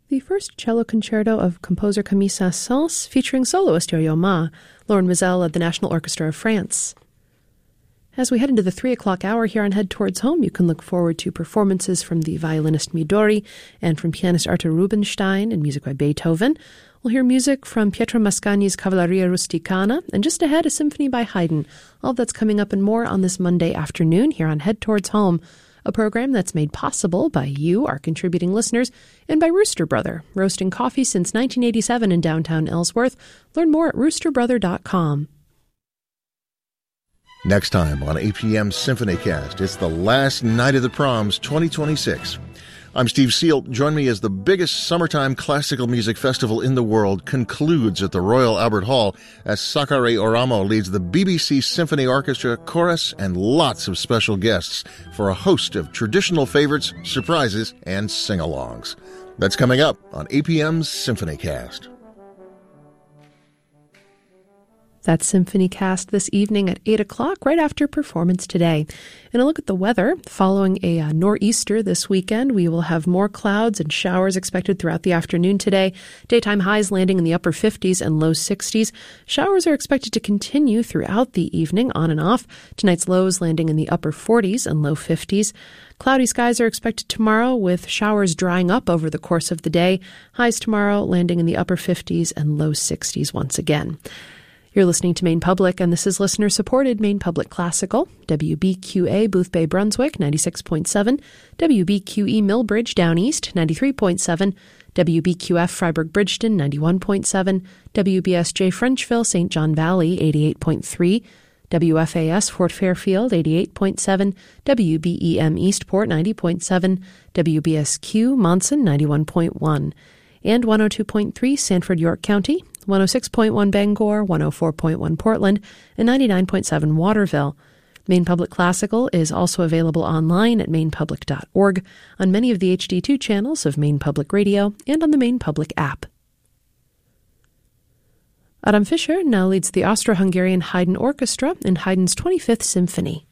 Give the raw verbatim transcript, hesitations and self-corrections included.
The first cello concerto of composer Camille Saint-Saëns featuring soloist Yo-Yo Ma, Lauren Mizell of the National Orchestra of France. As we head into the three o'clock hour here on Head Towards Home, you can look forward to performances from the violinist Midori and from pianist Arthur Rubinstein and music by Beethoven. We'll hear music from Pietro Mascagni's Cavalleria Rusticana, and just ahead, a symphony by Haydn. All that's coming up and more on this Monday afternoon here on Head Towards Home, a program that's made possible by you, our contributing listeners, and by Rooster Brother, roasting coffee since nineteen eighty-seven in downtown Ellsworth. Learn more at rooster brother dot com. Next time on A P M SymphonyCast, it's the last night of the proms twenty twenty-six. I'm Steve Seal. Join me as the biggest summertime classical music festival in the world concludes at the Royal Albert Hall as Sakare Oramo leads the B B C Symphony Orchestra, chorus, and lots of special guests for a host of traditional favorites, surprises, and sing-alongs. That's coming up on A P M's SymphonyCast. That's SymphonyCast this evening at eight o'clock, right after performance today. And a look at the weather. Following a uh, nor'easter this weekend, we will have more clouds and showers expected throughout the afternoon today. Daytime highs landing in the upper fifties and low sixties. Showers are expected to continue throughout the evening, on and off. Tonight's lows landing in the upper forties and low fifties. Cloudy skies are expected tomorrow, with showers drying up over the course of the day. Highs tomorrow landing in the upper fifties and low sixties once again. You're listening to Maine Public, and this is listener-supported Maine Public Classical, W B Q A Boothbay Brunswick, ninety-six point seven, W B Q E Millbridge Down East, ninety-three point seven, W B Q F Freiburg Bridgeton, ninety-one point seven, W B S J Frenchville Saint John Valley, eighty-eight point three, W F A S Fort Fairfield, eighty-eight point seven, W B E M Eastport, ninety point seven, W B S Q Monson, ninety-one point one, and one oh two point three Sanford York County, one oh six point one Bangor, one oh four point one Portland, and ninety-nine point seven Waterville. Maine Public Classical is also available online at maine public dot org, on many of the H D two channels of Maine Public Radio, and on the Maine Public app. Adam Fischer now leads the Austro-Hungarian Haydn Orchestra in Haydn's twenty-fifth Symphony.